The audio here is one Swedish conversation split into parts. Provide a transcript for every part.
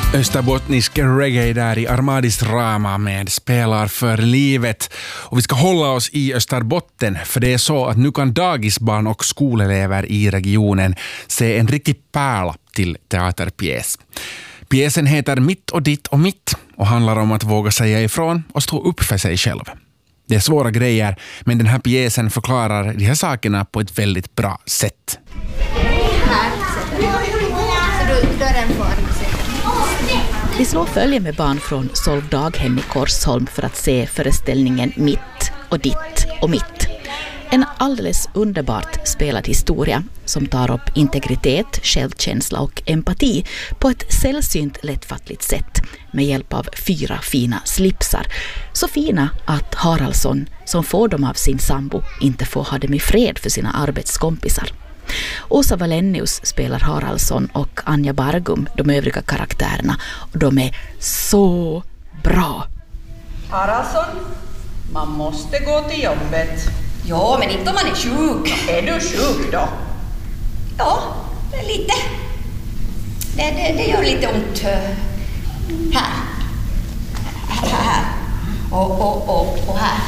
Österbottnisk reggae där i Armadis Rama med Spelar för livet. Och vi ska hålla oss i Österbotten, för det är så att nu kan dagisbarn och skolelever i regionen se en riktig pärla till teaterpjäs. Pjäsen heter Mitt och ditt och mitt och handlar om att våga säga ifrån och stå upp för sig själv. Det är svåra grejer, men den här pjäsen förklarar de här sakerna på ett väldigt bra sätt. Här sätter vi. Så dörren får. Vi slår följe med barn från Solv daghem i Korsholm för att se föreställningen Mitt och ditt och mitt. En alldeles underbart spelad historia som tar upp integritet, självkänsla och empati på ett sällsynt lättfattligt sätt med hjälp av 4 fina slipsar. Så fina att Haraldsson, som får dem av sin sambo, inte får ha dem i fred för sina arbetskompisar. Åsa Wallenius spelar Haraldsson och Anja Bargum, de övriga karaktärerna, och de är så bra. Haraldsson, man måste gå till jobbet. Ja, men inte om man är sjuk. Är du sjuk då? Ja, lite. Det gör lite ont här. Här. Och här.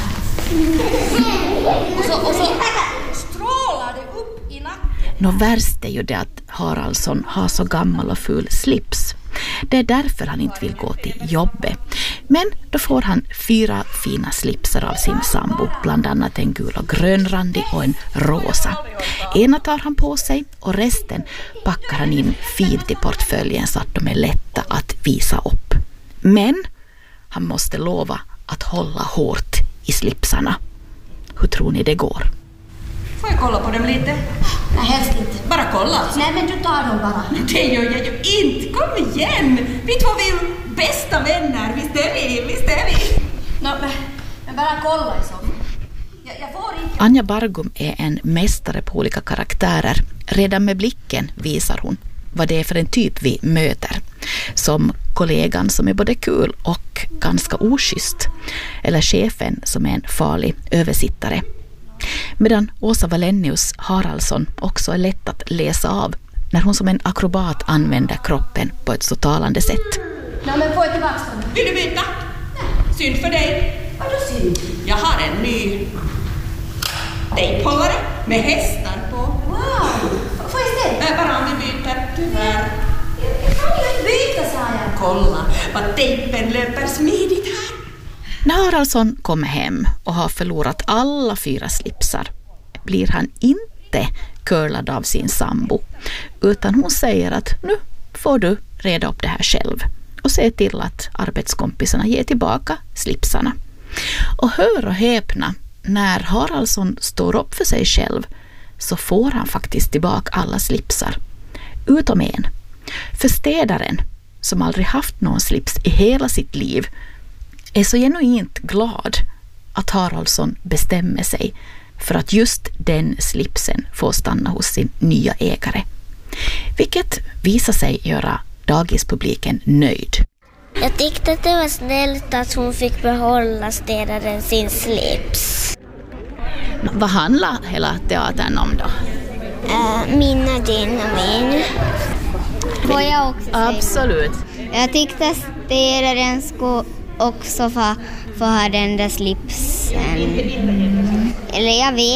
Och så strålar det upp i nacken. Nå värst är ju det att Haraldsson har så gammal och ful slips. Det är därför han inte vill gå till jobbet. Men då får han 4 fina slipsar av sin sambo, bland annat en gul och grönrandig och en rosa. Ena tar han på sig och resten packar han in fint i portföljen så att de är lätta att visa upp. Men han måste lova att hålla hårt i slipsarna. Hur tror ni det går? Får jag kolla på dem lite? Nej, helst inte. Bara kolla alltså. Nej, men du tar dem bara. Det gör jag ju inte. Kom igen. Vi två är ju bästa vänner. Visst är vi? No, men bara kolla i så. Jag får inte. Anja Bargum är en mästare på olika karaktärer. Redan med blicken visar hon vad det är för en typ vi möter. Som kollegan som är både kul och ganska oschysst. Eller chefen som är en farlig översittare. Medan Åsa Wallenius Haraldsson också är lätt att läsa av när hon som en akrobat använder kroppen på ett så talande sätt. Ja, men får jag tillbaka dem? Vill du veta? Nej. Synd för dig. Vadå synd? Jag har en ny tejphållare med hästar på. Wow! Får jag se? Bara om vi byter, tyvärr. Jag kan ju inte byta, sa jag. Kolla vad tejpen löper smidigt här. När Haraldsson kommer hem och har förlorat alla 4 slipsar blir han inte curlad av sin sambo, utan hon säger att nu får du reda upp det här själv och se till att arbetskompisarna ger tillbaka slipsarna. Och hör och häpna, när Haraldsson står upp för sig själv så får han faktiskt tillbaka alla slipsar, utom en. För städaren, som aldrig haft någon slips i hela sitt liv, är så genuint glad att Haraldsson bestämmer sig för att just den slipsen får stanna hos sin nya ägare. Vilket visar sig göra dagispubliken nöjd. Jag tyckte att det var snällt att hon fick behålla städaren sin slips. Vad handlar hela teatern om då? Minna din och min. Får jag också säga? Absolut. Jag tyckte att städaren skulle också få ha den där slipsen. Eller jag vet.